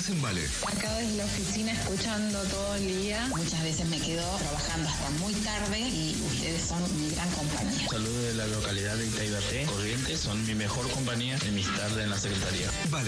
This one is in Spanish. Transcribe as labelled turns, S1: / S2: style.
S1: estás en Vale.
S2: Acá desde la oficina escuchando todo el día. Muchas veces me quedo trabajando hasta muy tarde y ustedes son mi gran compañía.
S3: Saludos de la localidad de Itaibaté. Corrientes son mi mejor compañía en mis tardes en la secretaría.
S1: Vale.